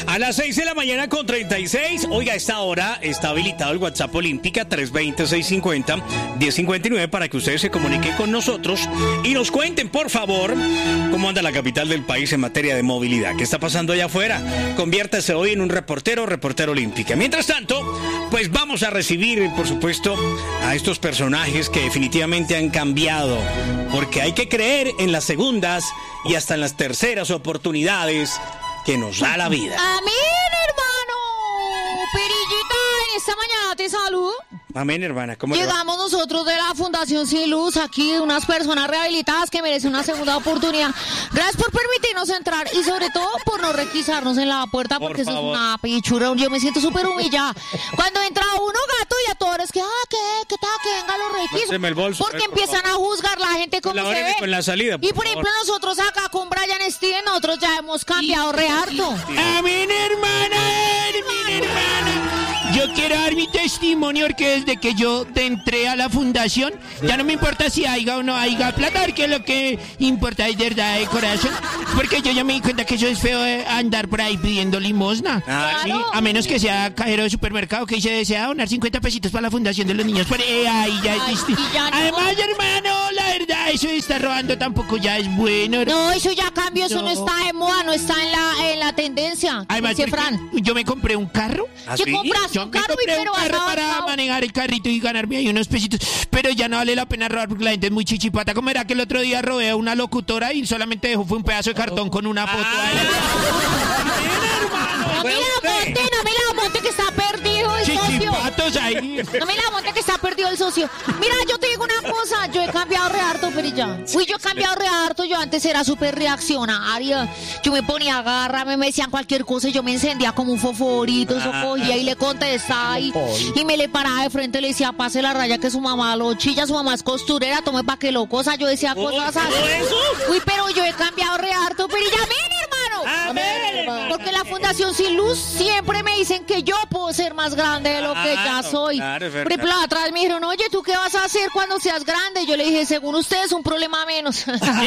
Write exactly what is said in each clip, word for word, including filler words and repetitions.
A las seis de la mañana con treinta y seis. Oiga, a esta hora está habilitado el WhatsApp Olímpica tres veinte, seiscientos cincuenta, diez cincuenta y nueve para que ustedes se comuniquen con nosotros y nos cuenten, por favor, cómo anda la capital del país en materia de movilidad. ¿Qué está pasando allá afuera? Conviértase hoy en un reportero, reportero Olímpica. Mientras tanto, pues vamos a recibir, por supuesto, a estos personajes que definitivamente han cambiado, porque hay que creer en las segundas y hasta en las terceras oportunidades que nos da la vida. Amén, hermano. Perillita, en esta mañana te saludo. Amén, hermana. ¿Cómo Llegamos nosotros de la Fundación Sin Luz, aquí unas personas rehabilitadas que merecen una segunda oportunidad. Gracias por permitirnos entrar y sobre todo por no requisarnos en la puerta, por porque favor. Eso es una pichura. Yo me siento súper humillada. Cuando entra uno, gato, y a todos es que, ah, ¿qué? ¿Qué tal? Que venga los requisitos. el bolso, Porque por empiezan favor. a juzgar la gente como La se ve. con la salida, por y por favor. ejemplo, nosotros acá con Brian Steven, nosotros ya hemos cambiado re harto. Amén, hermana, amén, hermana. Yo quiero dar mi testimonio porque desde que yo entré a la fundación, ya no me importa si haya o no haya plata, porque lo que importa es de verdad de corazón. Porque yo ya me di cuenta que eso es feo de andar por ahí pidiendo limosna. Ah, ¿sí? A menos que sea cajero de supermercado que se desea donar cincuenta pesitos para la fundación de los niños. Pero eh, ahí ya es Ay, distinto. y ya no. Además, hermano, la verdad, eso de estar robando tampoco ya es bueno. No, eso ya cambió, eso no, No. está de moda, no está en la, en la tendencia. Además, dice porque Fran. yo me compré un carro. ¿Ah, ¿Qué sí? compraste? Yo Un me carro, compré pero un carro has para avanzado. manejar el carrito y ganarme ahí unos pesitos. Pero ya no vale la pena robar porque la gente es muy chichipata. ¿Cómo era que el otro día robé a una locutora y solamente dejó fue un pedazo de cartón con una foto? Ah. ahí? No me Fue la usted. monte, no me la monte que está perdido el socio. Chichipatos ahí. No me la monte que está perdido el socio. Mira, yo te digo una cosa, yo he cambiado re harto, Perilla. Uy, yo he cambiado re harto, yo antes era súper reaccionaria. Yo me ponía a agarrarme, me decían cualquier cosa y yo me encendía como un fosforito, eso Ah. cogía y le contestaba y, y me le paraba de frente y le decía, pase la raya que su mamá lo chilla, su mamá es costurera, tome pa' que lo cosa. Yo decía Oh, cosas ¿todo así. eso? Uy, pero yo he cambiado re harto, Perilla. Amén, hermano. Amén, hermano. Porque la Fundación Sin Luz siempre me dicen que yo puedo ser más grande de lo que ya Claro, soy. claro, es verdad. Por ejemplo, atrás me dijeron, oye, ¿tú qué vas a hacer cuando seas grande? Yo le dije, según ustedes, un problema menos. Pero bueno,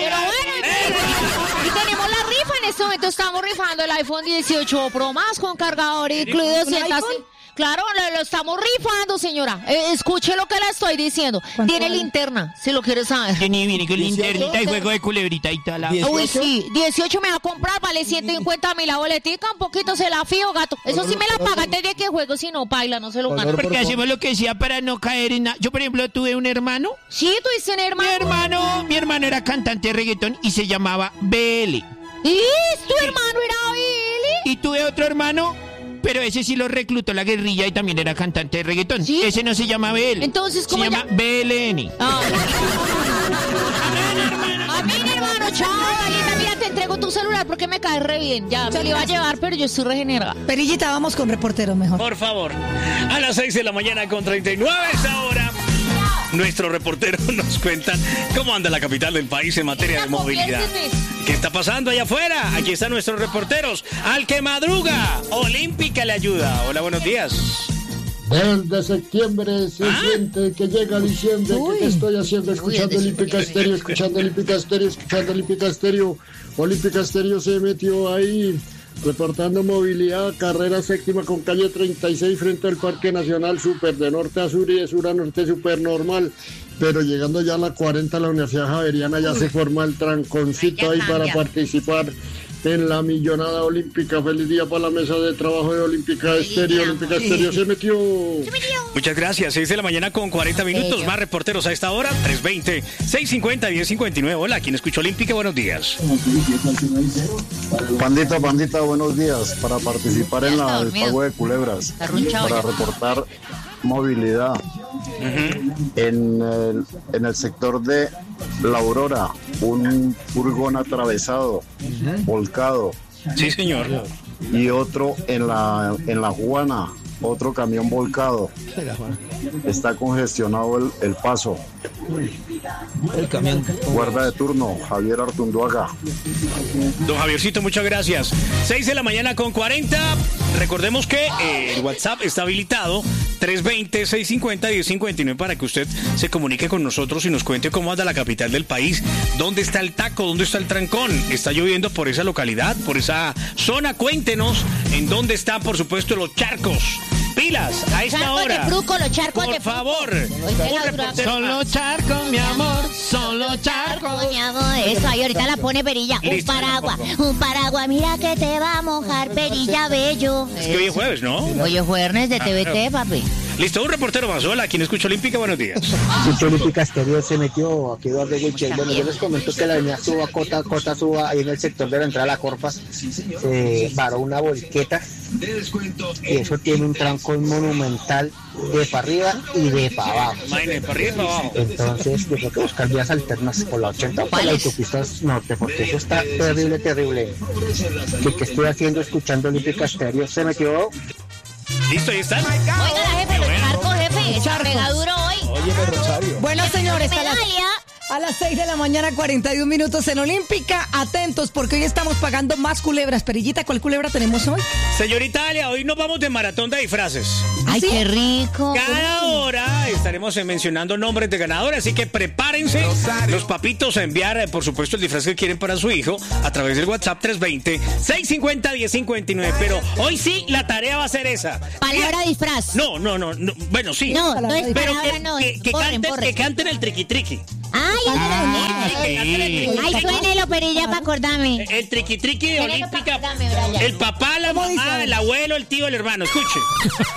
y tenemos la rifa en este momento. Estamos rifando el iPhone dieciocho Pro Max con cargador incluido. ¿Un Siéntase. iPhone? Claro, lo, lo estamos rifando, señora. Eh, escuche lo que le estoy diciendo. Tiene vale? linterna, si lo quieres saber. Viene, viene con linternita y juego de culebrita y tal. Diez. Uy, ¿dieciocho? sí, dieciocho me va a comprar, vale ciento cincuenta mil la boletica, un poquito se la fío, gato. Eso sí me la paga antes de que juego, si no, baila, no se lo gana. Por Porque favor. hacemos lo que sea para no caer en nada. Yo, por ejemplo, tuve un hermano. Sí, tú dices, Mi hermano. hermano, mi hermano era cantante de reggaetón y se llamaba B L. ¿Y tu hermano era Billy? Y tuve otro hermano, pero ese sí lo reclutó la guerrilla y también era cantante de reggaetón. ¿Sí? Ese no se llama B L. Entonces, ¿cómo se llama llama? B L N. Ah. Amén, hermano, chao, Dalita, mira, te entrego tu celular porque me cae re bien. Ya, me lo iba a llevar, pero yo estoy regenerada. Perillita, vamos con reportero mejor. Por favor. A las seis de la mañana con treinta y nueve esta hora. Nuestros reporteros nos cuentan cómo anda la capital del país en materia de movilidad. ¿Qué está pasando allá afuera? Aquí están nuestros reporteros. Al que madruga, Olímpica le ayuda. Hola, buenos días. Desde septiembre se ¿Ah? siente que llega diciembre. ¿Qué, qué estoy haciendo? Escuchando Olímpica Estéreo, escuchando Olímpica Estéreo, escuchando Olímpica Estéreo. Olímpica Estéreo se metió ahí, reportando movilidad, carrera séptima con calle treinta y seis frente al Parque Nacional, súper de norte a sur y de sur a norte, súper normal. Pero llegando ya a la cuarenta, la Universidad Javeriana ya se forma el tranconcito ahí para participar en la millonada olímpica. Feliz día para la mesa de trabajo de Olímpica Estéreo. Olímpica Estéreo se metió. Muchas gracias. seis de la mañana con cuarenta minutos. Más reporteros a esta hora. tres veinte, seiscientos cincuenta, diez cincuenta y nueve. Hola, ¿quién escuchó Olímpica? Buenos días. Pandita, pandita, buenos días. Para participar en Ya está la, el dormido. pago de culebras, Arrunchado para ya. reportar movilidad en, el, en el sector de La Aurora, un furgón atravesado, volcado, Sí, señor. y otro en la, en la Juana, otro camión volcado. Está congestionado el, el paso. El camión. Guarda de turno, Javier Artunduaga. Don Javiercito, muchas gracias. seis de la mañana con cuarenta. Recordemos que eh, el WhatsApp está habilitado tres veinte, seiscientos cincuenta, diez cincuenta y nueve para que usted se comunique con nosotros y nos cuente cómo anda la capital del país. ¿Dónde está el taco? ¿Dónde está el trancón? ¿Está lloviendo por esa localidad, por esa zona? Cuéntenos en dónde están, por supuesto, los charcos. Pilas, a esta Charcos hora. de Fruco, los charcos por de Fruco. favor. Hoy te la dura- Son los charcos, mi amor, son los charcos. Mi amor, eso, ahí ahorita la pone Perilla. Un Listo, paraguas, por favor. un paraguas, mira que te va a mojar, Perilla bello. Es que hoy es jueves, ¿no? Hoy es jueves de T V T, papi. Listo, un reportero más. Hola, ¿quién escucha Olímpica? Buenos días. Sí, Olímpica Estéreo se metió aquí Eduardo Gutiérrez. Bueno, yo les comento que la avenida Suba, Cota, Cota Suba, ahí en el sector de la entrada a la Corpa, se varó una volqueta y eso tiene un trancón monumental de para arriba y de para abajo. Imagínate, para arriba y para abajo. Entonces, yo creo que buscar vías alternas por la ochenta o por la autopista norte, porque eso está terrible, terrible. ¿Qué, qué estoy haciendo escuchando Olímpica Estéreo? Se metió. Listo, ahí están. Oiga, la jefe, los charcos, jefe. Esa Charcos. pega duro hoy. Óyeme, Rosario. Bueno, señores, a las, Medalla. a las seis de la mañana, cuarenta y un minutos en Olímpica. Atentos, porque hoy estamos pagando más culebras. Perillita, ¿cuál culebra tenemos hoy? Señorita Alia, hoy nos vamos de maratón de disfraces. Ay, ¿Sí? qué rico. Cada hora estaremos eh, mencionando nombres de ganadores, así que prepárense los papitos a enviar, eh, por supuesto, el disfraz que quieren para su hijo a través del WhatsApp tres veinte, seiscientos cincuenta, diez cincuenta y nueve. Pero hoy sí, la tarea va a ser esa. Palabra disfraz. No, no, no, no, bueno, sí. No, no es pero palabra, que, no. que, que Borren, canten, borren. que canten el triqui triqui. Ay, Ah, ay, sí. ay, suénelo, Perilla, para acordarme. El triqui triqui de Suénelo pa' Olímpica. acordarme, Brian. El papá, la mamá, el abuelo, el tío, el hermano. Escuche.